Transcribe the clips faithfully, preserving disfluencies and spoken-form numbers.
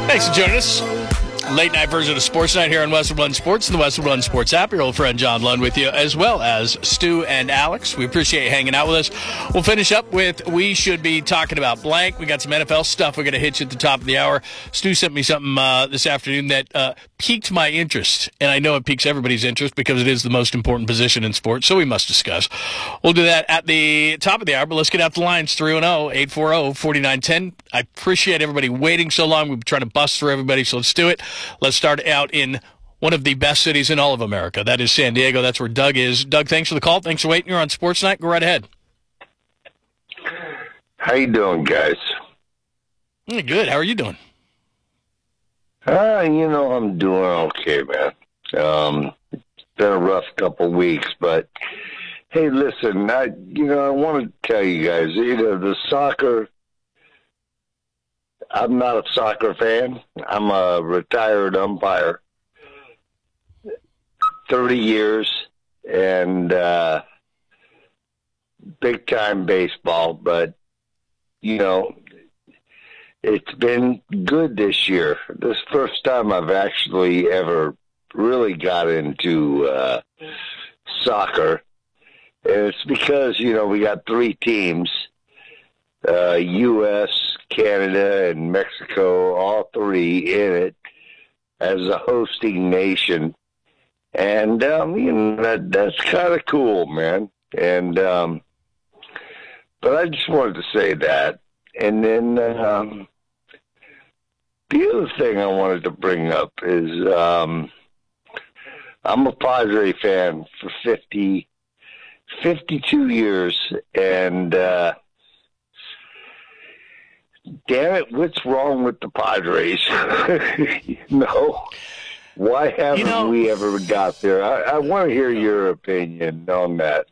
Thanks for joining us. Late night version of Sports Night here on Westwood One Sports and the Westwood One Sports app. Your old friend John Lund with you, as well as Stu and Alex. We appreciate you hanging out with us. We'll finish up with We Should Be Talking About Blank. We got some N F L stuff we're going to hit you at the top of the hour. Stu sent me something uh, this afternoon that uh, piqued my interest, and I know it piques everybody's interest because it is the most important position in sports, so we must discuss. We'll do that at the top of the hour, but let's get out the lines, three one zero, eight four zero, four nine one zero. I appreciate everybody waiting so long. We've been trying to bust through everybody, so let's do it. Let's start out in one of the best cities in all of America. That is San Diego. That's where Doug is. Doug, thanks for the call. Thanks for waiting. You're on Sports Night. Go right ahead. How you doing, guys? Good. How are you doing? Uh, you know, I'm doing okay, man. Um, it's been a rough couple of weeks, but hey, listen, I, you know, I want to tell you guys, you know, the soccer, I'm not a soccer fan. I'm a retired umpire. thirty years and uh, big-time baseball, but, you know, it's been good this year. This is the first time I've actually ever really got into uh, soccer. And it's because, you know, we got three teams, uh, U S, Canada, and Mexico, all three in it as a hosting nation. And, um, you know, that, that's kind of cool, man. And, um, but I just wanted to say that. And then, um, the other thing I wanted to bring up is, um, I'm a Padre fan for fifty, fifty-two years, and, uh, damn it, what's wrong with the Padres? you know, why haven't you know, we ever got there? I, I want to hear your opinion on that.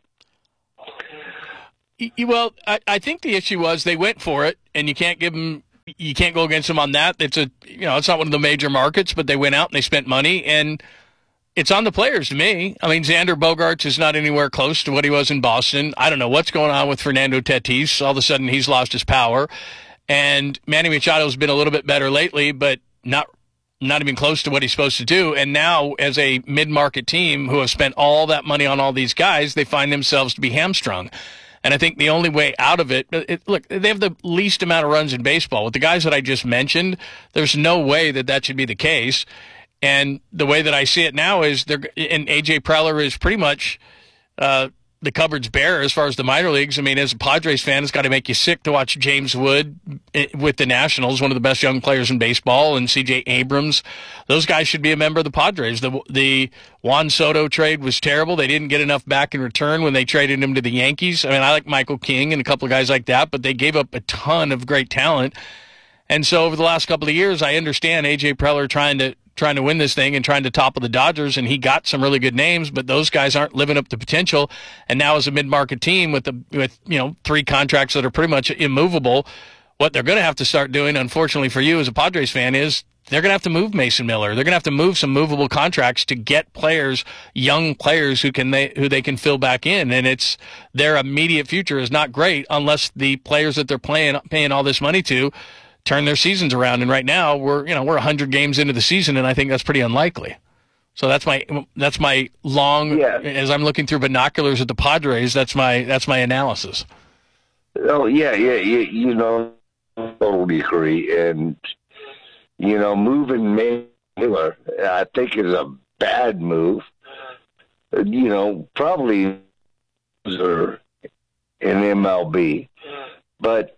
Well, I, I think the issue was they went for it, and you can't give them, you can't go against them on that. It's a, you know, it's not one of the major markets, but they went out and they spent money, and it's on the players to me. I mean, Xander Bogaerts is not anywhere close to what he was in Boston. I don't know what's going on with Fernando Tatis. All of a sudden, he's lost his power. And Manny Machado's been a little bit better lately, but not not even close to what he's supposed to do. And now, as a mid-market team who have spent all that money on all these guys, they find themselves to be hamstrung. And I think the only way out of it, it, look, they have the least amount of runs in baseball. With the guys that I just mentioned, there's no way that that should be the case. And the way that I see it now is, they're, and A J Preller is pretty much uh, the cupboard's bare as far as the minor leagues. I mean, as a Padres fan, it's got to make you sick to watch James Wood with the Nationals, one of the best young players in baseball, and C J Abrams. Those guys should be a member of the Padres. The, the Juan Soto trade was terrible. They didn't get enough back in return when they traded him to the Yankees. I mean, I like Michael King and a couple of guys like that, but they gave up a ton of great talent. And so over the last couple of years, I understand A J Preller trying to trying to win this thing and trying to topple the Dodgers, and he got some really good names, but those guys aren't living up to potential. And now as a mid-market team with the with you know three contracts that are pretty much immovable, what they're going to have to start doing, unfortunately for you as a Padres fan, is they're going to have to move Mason Miller. They're going to have to move some movable contracts to get players, young players who can they who they can fill back in. And it's their immediate future is not great unless the players that they're playing paying all this money to turn their seasons around. And right now we're, you know, we're one hundred games into the season, and I think that's pretty unlikely. So that's my that's my long yeah. as I'm looking through binoculars at the Padres. That's my that's my analysis. Oh yeah, yeah, yeah. You know, I totally agree. And you know, moving Miller, I think is a bad move. You know, probably in M L B, but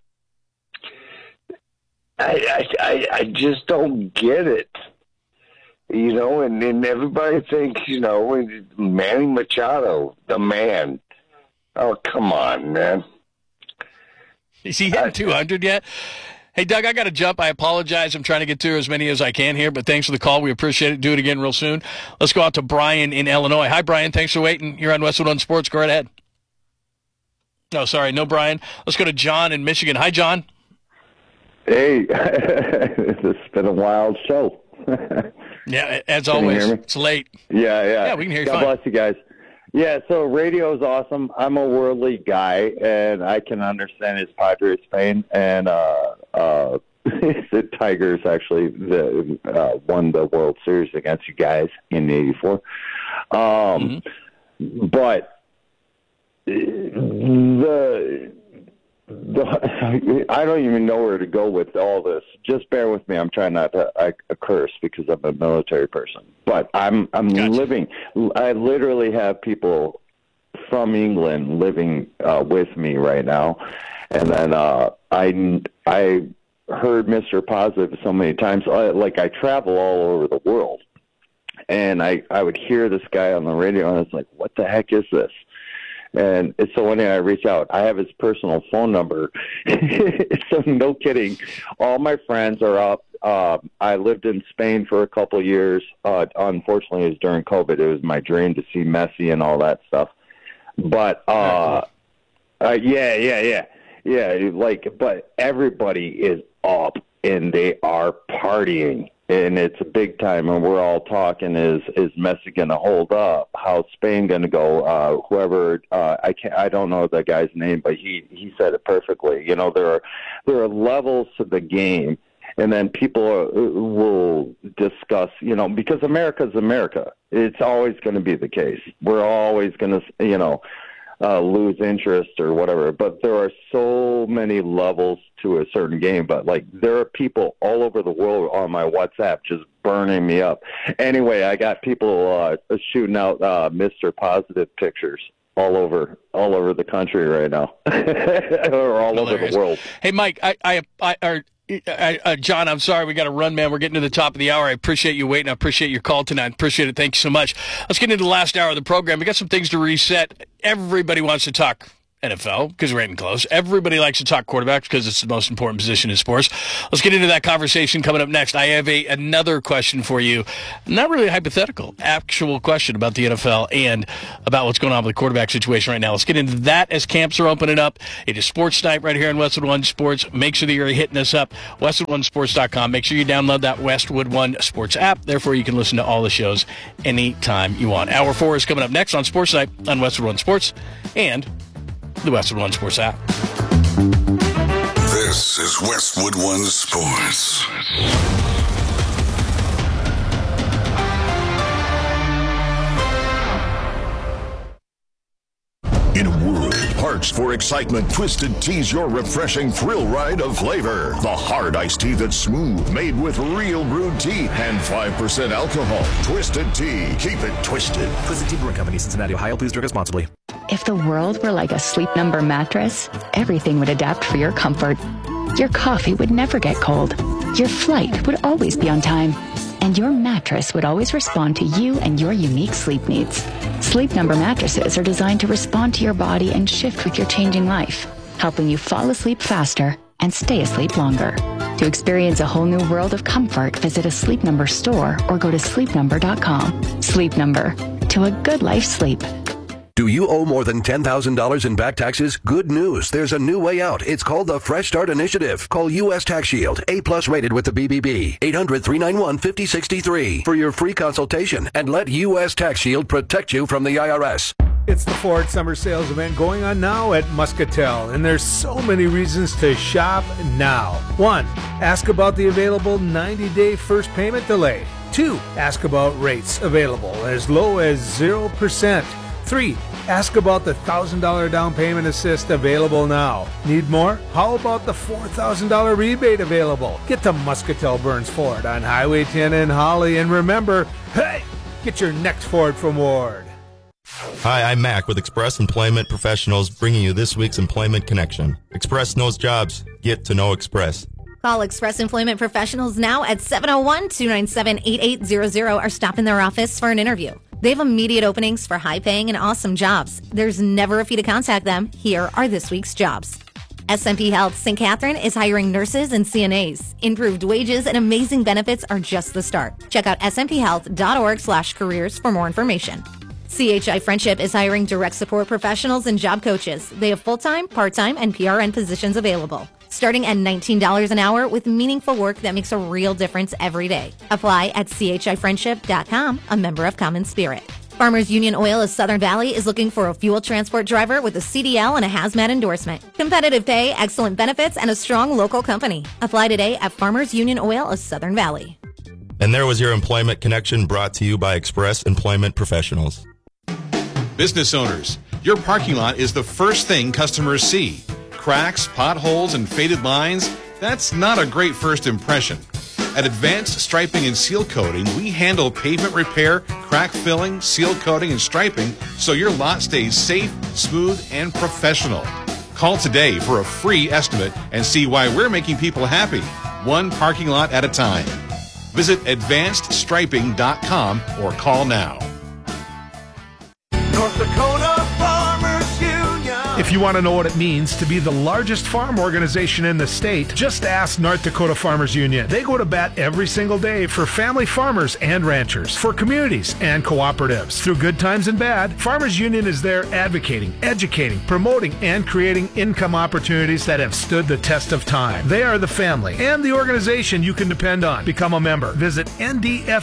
I, I, I just don't get it, you know, and, and everybody thinks, you know, Manny Machado, the man. Oh, come on, man. Is he hitting two hundred yet? Hey, Doug, I got to jump. I apologize. I'm trying to get through as many as I can here, but thanks for the call. We appreciate it. Do it again real soon. Let's go out to Brian in Illinois. Hi, Brian. Thanks for waiting. You're on Westwood One Sports. Go right ahead. No, sorry. No, Brian. Let's go to John in Michigan. Hi, John. Hey, it's been a wild show. Yeah, as always. It's late. Yeah, yeah. Yeah, we can hear you God fine. bless you guys. Yeah, so radio is awesome. I'm a worldly guy, and I can understand his Padres pain. And uh, uh, the Tigers actually the, uh, won the World Series against you guys in eighty-four. Um, mm-hmm. But the, the I don't even know where to go with all this. Just bear with me. I'm trying not to I, I curse because I'm a military person. But I'm I'm gotcha. living. I literally have people from England living uh, with me right now, and then uh, I I. heard Mister Positive so many times. Like, I travel all over the world, and I, I would hear this guy on the radio, and I was like, what the heck is this? And it's so one day I reach out. I have his personal phone number. So no kidding. All my friends are up. Uh, I lived in Spain for a couple of years. Uh, unfortunately, it was during COVID. It was my dream to see Messi and all that stuff. But, uh, uh, yeah, yeah, yeah. Yeah, like, but everybody is up and they are partying, and it's a big time. And we're all talking: is is Messi going to hold up? How's Spain going to go? Uh, whoever uh, I can't, I don't know the guy's name, but he he said it perfectly. You know, there are there are levels to the game, and then people are, will discuss. You know, because America's America. It's always going to be the case. We're always going to, you know. Uh, lose interest or whatever, but there are so many levels to a certain game. But like, there are people all over the world on my WhatsApp just burning me up. Anyway, I got people uh, shooting out uh, Mister Positive pictures all over all over the country right now, or all Hilarious. over the world. Hey, Mike, I, I, I, I I, uh, John, I'm sorry, we got to run, man. We're getting to the top of the hour. I appreciate you waiting. I appreciate your call tonight. Appreciate it. Thank you so much. Let's get into the last hour of the program. We got some things to reset. Everybody wants to talk N F L because we're getting close. Everybody likes to talk quarterbacks because it's the most important position in sports. Let's get into that conversation coming up next. I have a another question for you. Not really a hypothetical, actual question about the N F L and about what's going on with the quarterback situation right now. Let's get into that as camps are opening up. It is Sports Night right here on Westwood One Sports. Make sure that you're hitting us up, westwood one sports dot com. Make sure you download that Westwood One Sports app. Therefore, you can listen to all the shows anytime you want. Hour four is coming up next on Sports Night on Westwood One Sports and the Westwood One Sports app. This is Westwood One Sports. In a world parched for excitement, Twisted Tea's your refreshing thrill ride of flavor. The hard iced tea that's smooth, made with real brewed tea and five percent alcohol. Twisted Tea. Keep it twisted. Twisted Tea Brewing Company, Cincinnati, Ohio. Please drink responsibly. If the world were like a Sleep Number mattress, everything would adapt for your comfort. Your coffee would never get cold. Your flight would always be on time. And your mattress would always respond to you and your unique sleep needs. Sleep Number mattresses are designed to respond to your body and shift with your changing life, helping you fall asleep faster and stay asleep longer. To experience a whole new world of comfort, visit a Sleep Number store or go to sleep number dot com. Sleep Number. To a good life sleep. Do you owe more than ten thousand dollars in back taxes? Good news. There's a new way out. It's called the Fresh Start Initiative. Call U S Tax Shield, A-plus rated with the B B B. eight hundred, three nine one, five oh six three for your free consultation and let U S Tax Shield protect you from the I R S. It's the Ford Summer Sales event going on now at Muscatel, and there's so many reasons to shop now. One, ask about the available ninety-day first payment delay. Two, ask about rates available as low as zero percent. Three, ask about the one thousand dollars down payment assist available now. Need more? How about the four thousand dollars rebate available? Get to Muscatel Burns Ford on Highway ten in Holly, and remember, hey, get your next Ford from Ward. Hi, I'm Mac with Express Employment Professionals, bringing you this week's Employment Connection. Express knows jobs. Get to know Express. Call Express Employment Professionals now at seven oh one, two nine seven, eight eight zero zero or stop in their office for an interview. They have immediate openings for high-paying and awesome jobs. There's never a fee to contact them. Here are this week's jobs. S M P Health Saint Catherine is hiring nurses and C N As. Improved wages and amazing benefits are just the start. Check out s m p health dot org slash careers for more information. C H I Friendship is hiring direct support professionals and job coaches. They have full-time, part-time, and P R N positions available. Starting at nineteen dollars an hour with meaningful work that makes a real difference every day. Apply at c h i friendship dot com, a member of Common Spirit. Farmers Union Oil of Southern Valley is looking for a fuel transport driver with a C D L and a hazmat endorsement. Competitive pay, excellent benefits, and a strong local company. Apply today at Farmers Union Oil of Southern Valley. And there was your Employment Connection, brought to you by Express Employment Professionals. Business owners, your parking lot is the first thing customers see. Cracks, potholes, and faded lines, that's not a great first impression. At Advanced Striping and Seal Coating, we handle pavement repair, crack filling, seal coating, and striping so your lot stays safe, smooth, and professional. Call today for a free estimate and see why we're making people happy, one parking lot at a time. Visit advanced striping dot com or call now. North Dakota Farmers Union. If you want to know what it means to be the largest farm organization in the state, just ask North Dakota Farmers Union. They go to bat every single day for family farmers and ranchers, for communities and cooperatives. Through good times and bad, Farmers Union is there advocating, educating, promoting, and creating income opportunities that have stood the test of time. They are the family and the organization you can depend on. Become a member. Visit N D F